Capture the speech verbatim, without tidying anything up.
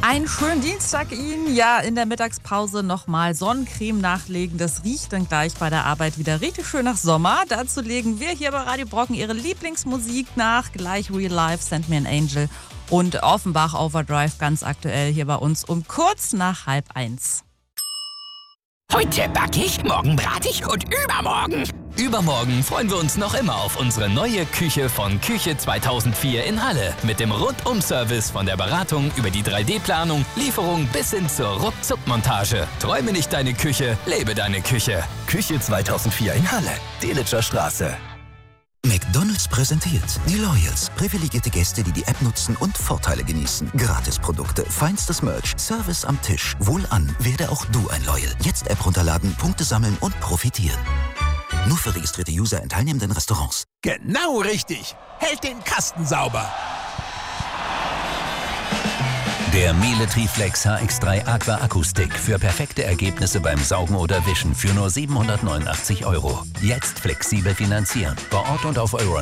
Einen schönen Dienstag Ihnen. Ja, in der Mittagspause nochmal Sonnencreme nachlegen. Das riecht dann gleich bei der Arbeit wieder richtig schön nach Sommer. Dazu legen wir hier bei Radio Brocken Ihre Lieblingsmusik nach. Gleich Real Life, Send Me an Angel und Offenbach Overdrive ganz aktuell hier bei uns um kurz nach halb eins. Heute backe ich, morgen brate ich und übermorgen. Übermorgen freuen wir uns noch immer auf unsere neue Küche von Küche zweitausendvier in Halle. Mit dem Rundum-Service von der Beratung über die drei D Planung, Lieferung bis hin zur Ruckzuck-Montage. Träume nicht deine Küche, lebe deine Küche. Küche zweitausendvier in Halle, Delitzscher Straße. McDonald's präsentiert die Loyals. Privilegierte Gäste, die die App nutzen und Vorteile genießen. Gratisprodukte, feinstes Merch, Service am Tisch. Wohlan, werde auch du ein Loyal. Jetzt App runterladen, Punkte sammeln und profitieren. Nur für registrierte User in teilnehmenden Restaurants. Genau richtig. Hält den Kasten sauber. Der Miele Triflex H X drei Aqua Akkustick für perfekte Ergebnisse beim Saugen oder Wischen für nur siebenhundertneunundachtzig Euro. Jetzt flexibel finanzieren. Bei Ort und auf Euro